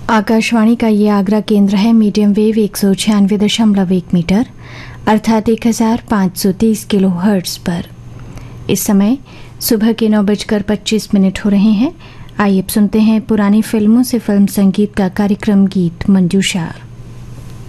आकाशवाणी का ये आगरा केंद्र है। मीडियम वेव 196.1 मीटर अर्थात 1530 किलो हर्ट्ज पर। इस समय सुबह के 9:25 हो रहे हैं। आइए अब सुनते हैं पुरानी फिल्मों से फिल्म संगीत का कार्यक्रम गीत मंजूषा।